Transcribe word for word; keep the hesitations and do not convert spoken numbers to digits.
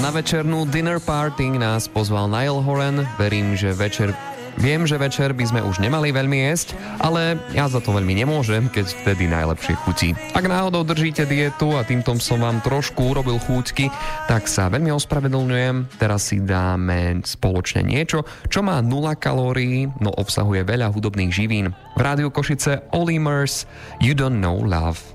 na večernú dinner party nás pozval Niall Horan. Verím, že večer... Viem, že večer by sme už nemali veľmi jesť, ale ja za to veľmi nemôžem, keď vtedy najlepšie chutí. Ak náhodou držíte dietu a týmto som vám trošku urobil chúťky, tak sa veľmi ospravedlňujem. Teraz si dáme spoločne niečo, čo má nula kalórií, no obsahuje veľa hudobných živín. V rádiu Košice Olimers, You Don't Know Love.